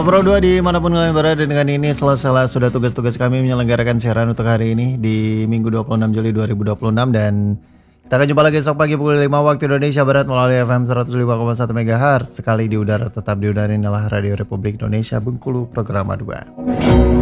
Pro 2 dimanapun kalian berada dengan ini selesai sudah tugas-tugas kami menyelenggarakan siaran untuk hari ini di Minggu 26 Juli 2026 dan kita akan jumpa lagi esok pagi pukul 5 waktu Indonesia Barat melalui FM 105,1 MHz sekali di udara tetap di udara inilah Radio Republik Indonesia Bengkulu program 2.